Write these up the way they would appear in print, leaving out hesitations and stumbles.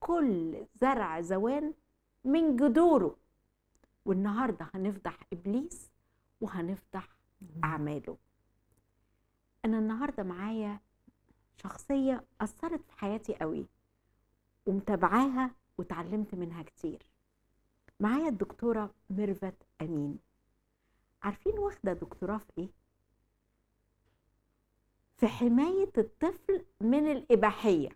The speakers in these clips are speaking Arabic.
كل زرع زوان من جذوره. والنهارده هنفضح ابليس وهنفضح اعماله. انا النهارده معايا شخصيه اثرت في حياتي قوي ومتابعاها وتعلمت منها كتير. معايا الدكتوره ميرفت امين. عارفين واخده دكتوراه في ايه؟ في حمايه الطفل من الاباحيه.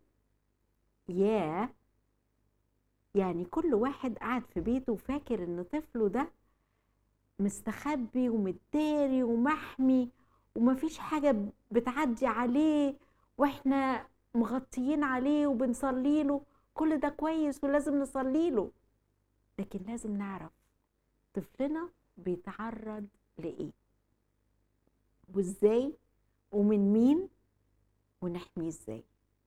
يعني كل واحد قاعد في بيته وفاكر ان طفله ده مستخبي ومتداري ومحمي ومفيش حاجة بتعدي عليه واحنا مغطيين عليه وبنصلي له. كل ده كويس ولازم نصلي له، لكن لازم نعرف طفلنا بيتعرض لإيه وإزاي ومن مين ونحميه إزاي.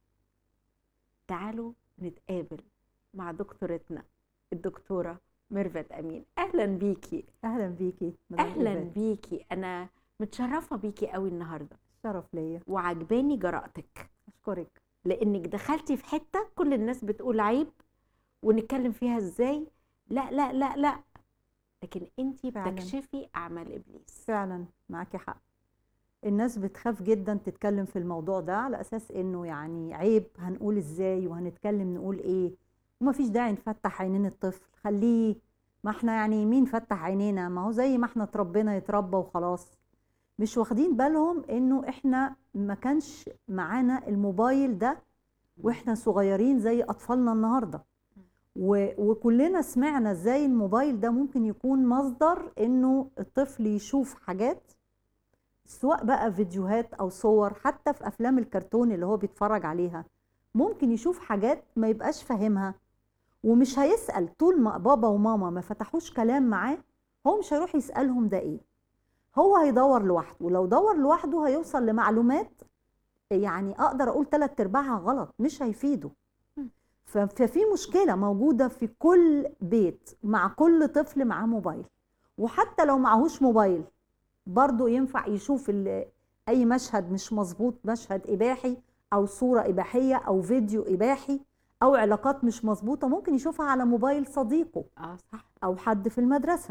تعالوا نتقابل مع دكتورتنا الدكتورة ميرفت أمين. أهلا بيكي. اهلا بيكي. أهلا بيكي. أنا متشرفة بيكي قوي النهاردة. شرف ليا وعجباني جرأتك. اشكرك لأنك دخلتي في حتة كل الناس بتقول عيب ونتكلم فيها إزاي. لا لا لا لا، لكن انتي بتكشفي أعمال إبليس. فعلا معاكي حق. الناس بتخاف جدا تتكلم في الموضوع ده على أساس إنه يعني عيب، هنقول إزاي وهنتكلم نقول إيه، ومفيش داعي نفتح عينين الطفل، خليه. ما احنا يعني مين فتح عينينا؟ ما هو زي ما احنا اتربينا يتربى وخلاص. مش واخدين بالهم إنه احنا ما كانش معانا الموبايل ده واحنا صغيرين زي أطفالنا النهارده. وكلنا سمعنا ازاي الموبايل ده ممكن يكون مصدر انه الطفل يشوف حاجات، سواء بقى فيديوهات او صور، حتى في افلام الكرتون اللي هو بيتفرج عليها ممكن يشوف حاجات ما يبقاش فاهمها، ومش هيسأل. طول ما بابا وماما ما فتحوش كلام معاه هو مش هيروح يسألهم ده ايه، هو هيدور لوحده. ولو دور لوحده هيوصل لمعلومات يعني اقدر اقول 3/4 غلط، مش هيفيده. ففي مشكلة موجودة في كل بيت، مع كل طفل معاه موبايل. وحتى لو معهوش موبايل برضو ينفع يشوف أي مشهد مش مظبوط، مشهد إباحي أو صورة إباحية أو فيديو إباحي أو علاقات مش مظبوطة، ممكن يشوفها على موبايل صديقه صح. أو حد في المدرسة.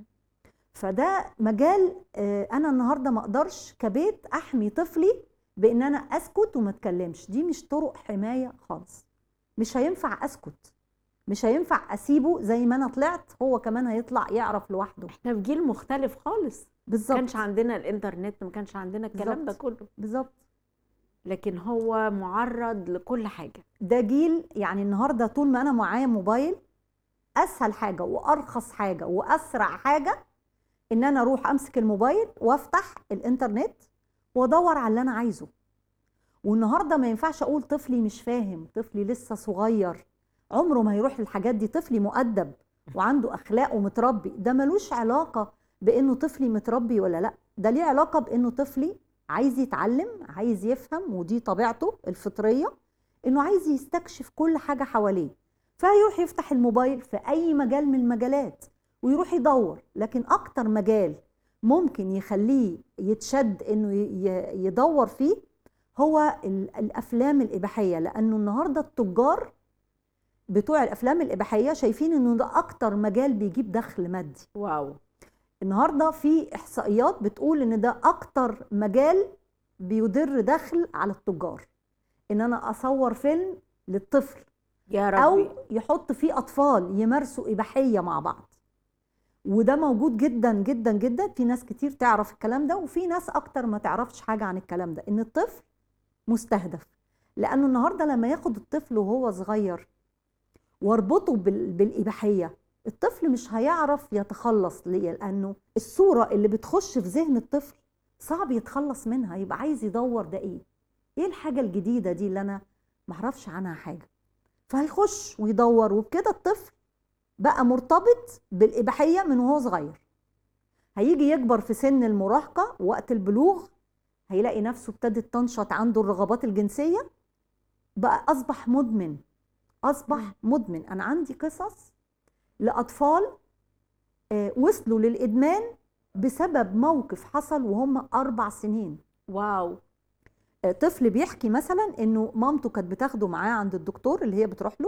فده مجال أنا النهاردة ما أقدرش كبيت أحمي طفلي بإن أنا أسكت وما أتكلمش. دي مش طرق حماية خالص. مش هينفع اسكت، مش هينفع اسيبه زي ما انا طلعت هو كمان هيطلع يعرف لوحده. احنا في جيل مختلف خالص. بالظبط. ما كانش عندنا الانترنت، ما كانش عندنا الكلام ده كله. بالظبط. لكن هو معرض لكل حاجة. ده جيل يعني النهارده طول ما انا معايا موبايل، اسهل حاجة وارخص حاجة واسرع حاجة ان انا اروح امسك الموبايل وافتح الانترنت وادور على اللي انا عايزه. والنهارده ما ينفعش اقول طفلي مش فاهم، طفلي لسه صغير عمره ما هيروح للحاجات دي، طفلي مؤدب وعنده اخلاق ومتربي. ده ملوش علاقه بانه طفلي متربي ولا لا، ده ليه علاقه بانه طفلي عايز يتعلم، عايز يفهم، ودي طبيعته الفطريه انه عايز يستكشف كل حاجه حواليه. فيروح يفتح الموبايل في اي مجال من المجالات ويروح يدور. لكن اكتر مجال ممكن يخليه يتشد انه يدور فيه هو الافلام الاباحيه، لانه النهارده التجار بتوع الافلام الاباحيه شايفين انه ده اكتر مجال بيجيب دخل مادي. واو. النهارده في احصائيات بتقول ان ده اكتر مجال بيدر دخل على التجار، ان انا اصور فيلم للطفل يا ربي، او يحط فيه اطفال يمارسوا اباحيه مع بعض. وده موجود جدا جدا جدا. في ناس كتير تعرف الكلام ده وفي ناس اكتر ما تعرفش حاجه عن الكلام ده، ان الطفل مستهدف. لانه النهارده لما ياخد الطفل وهو صغير واربطه بالاباحيه، الطفل مش هيعرف يتخلص ليه، لانه الصوره اللي بتخش في ذهن الطفل صعب يتخلص منها. يبقى عايز يدور ده ايه الحاجه الجديده دي اللي انا معرفش عنها حاجه، فهيخش ويدور. وبكده الطفل بقى مرتبط بالاباحيه من وهو صغير. هيجي يكبر في سن المراهقه وقت البلوغ هيلاقي نفسه ابتدت تنشط عنده الرغبات الجنسيه، بقى اصبح مدمن. انا عندي قصص لاطفال وصلوا للادمان بسبب موقف حصل وهم 4 سنين. واو. طفل بيحكي مثلا انه مامته كانت بتاخده معاه عند الدكتور اللي هي بتروح له،